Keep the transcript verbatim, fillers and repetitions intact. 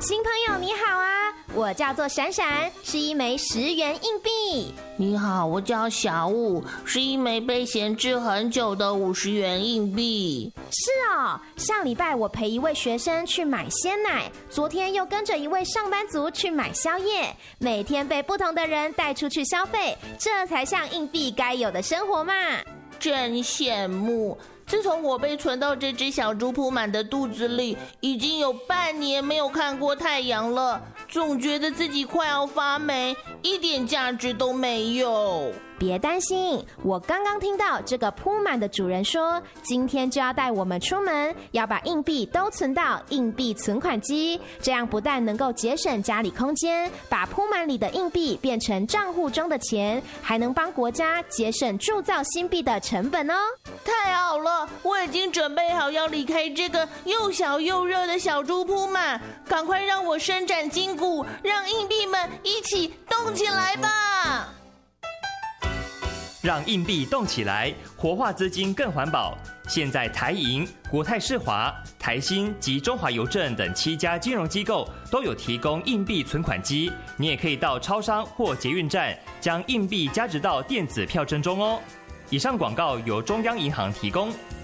新朋友你好啊，我叫做闪闪，是一枚十元硬币。 你好，我叫小五，是一枚被闲置很久的五十元硬币。 是哦，上礼拜我陪一位学生去买鲜奶，昨天又跟着一位上班族去买宵夜，每天被不同的人带出去消费，这才像硬币该有的生活嘛。 真羡慕。自从我被存到这只小猪铺满的肚子里，已经有半年没有看过太阳了，总觉得自己快要发霉，一点价值都没有。 别担心，我刚刚听到这个铺满的主人说，今天就要带我们出门，要把硬币都存到硬币存款机，这样不但能够节省家里空间，把铺满里的硬币变成账户中的钱，还能帮国家节省铸造新币的成本哦。 太好了，我已经准备好要离开这个又小又热的小猪铺满，赶快让我伸展筋骨，让硬币们一起动起来吧！ 让硬币动起来，活化资金更环保。现在台银、国泰世华、台新及中华邮政等七家金融机构都有提供硬币存款机，你也可以到超商或捷运站将硬币加值到电子票证中哦。以上广告由中央银行提供。